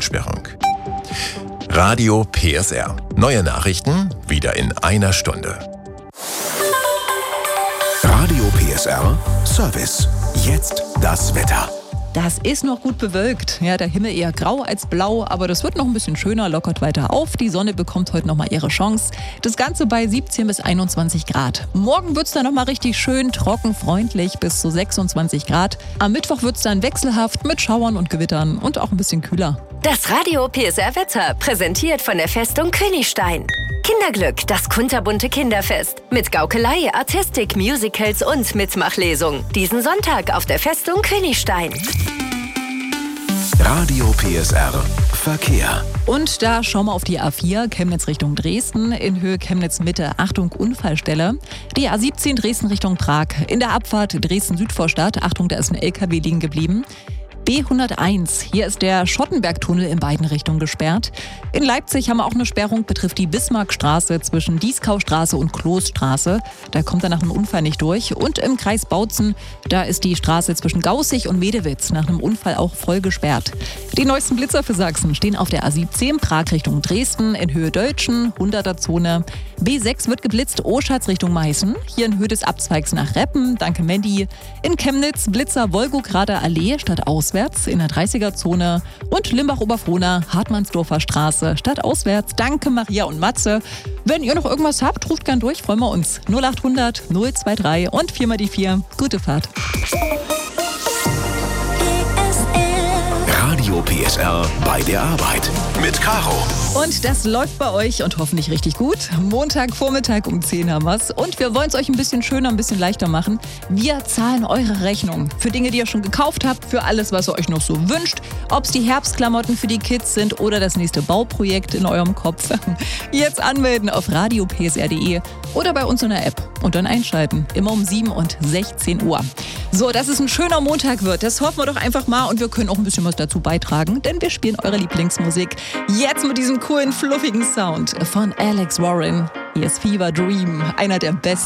Autosperrung. Radio PSR. Neue Nachrichten wieder in einer Stunde. Radio PSR Service. Jetzt das Wetter. Das ist noch gut bewölkt. Ja, der Himmel eher grau als blau, aber das wird noch ein bisschen schöner, lockert weiter auf. Die Sonne bekommt heute noch mal ihre Chance. Das Ganze bei 17 bis 21 Grad. Morgen wird es dann noch mal richtig schön, trocken, freundlich bis zu 26 Grad. Am Mittwoch wird es dann wechselhaft mit Schauern und Gewittern und auch ein bisschen kühler. Das Radio PSR Wetter, präsentiert von der Festung Königstein. Kinderglück, das kunterbunte Kinderfest. Mit Gaukelei, Artistik, Musicals und Mitmachlesung. Diesen Sonntag auf der Festung Königstein. Radio PSR Verkehr. Und da schauen wir auf die A4, Chemnitz Richtung Dresden, in Höhe Chemnitz Mitte, Achtung, Unfallstelle. Die A17 Dresden Richtung Prag, in der Abfahrt Dresden-Südvorstadt, Achtung, da ist ein LKW liegen geblieben. B101, hier ist der Schottenbergtunnel in beiden Richtungen gesperrt. In Leipzig haben wir auch eine Sperrung, betrifft die Bismarckstraße zwischen Dieskaustraße und Kloßstraße. Da kommt er nach einem Unfall nicht durch. Und im Kreis Bautzen, da ist die Straße zwischen Gaußig und Medewitz nach einem Unfall auch voll gesperrt. Die neuesten Blitzer für Sachsen stehen auf der A17, Prag Richtung Dresden, in Höhe Döltschen, 100er-Zone. B6 wird geblitzt, Oschatz Richtung Meißen, hier in Höhe des Abzweigs nach Reppen, danke Mandy. In Chemnitz, Blitzer Wolgograder Allee statt auswärts in der 30er-Zone. Und Limbach-Oberfrohna, Hartmannsdorfer Straße statt auswärts, danke Maria und Matze. Wenn ihr noch irgendwas habt, ruft gern durch, freuen wir uns. 0800 023 und 4 mal die 4. Gute Fahrt. Radio PSR bei der Arbeit mit Caro. Und das läuft bei euch und hoffentlich richtig gut. Montagvormittag um 10 haben wir's. Und wir wollen es euch ein bisschen schöner, ein bisschen leichter machen. Wir zahlen eure Rechnung für Dinge, die ihr schon gekauft habt, für alles, was ihr euch noch so wünscht. Ob es die Herbstklamotten für die Kids sind oder das nächste Bauprojekt in eurem Kopf. Jetzt anmelden auf radiopsr.de oder bei uns in der App und dann einschalten. Immer um 7 und 16 Uhr. So, dass es ein schöner Montag wird, das hoffen wir doch einfach mal. Und wir können auch ein bisschen was dazu beitragen, denn wir spielen eure Lieblingsmusik. Jetzt mit diesem coolen, fluffigen Sound von Alex Warren. Hier ist Fever Dream, einer der besten.